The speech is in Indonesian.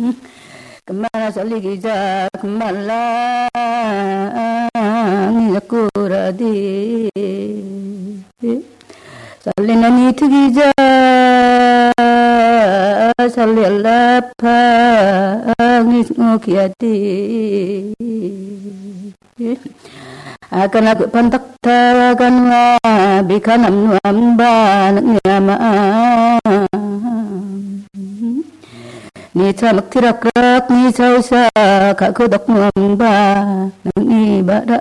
kemana saligija kemala ni kuradi salina ni tugija salilapa ni ngokiati akan aku pantak tawagan wa bikanam nuamba nyama ni tamak tirak rak ni sausa kaku dok nuamba ni bada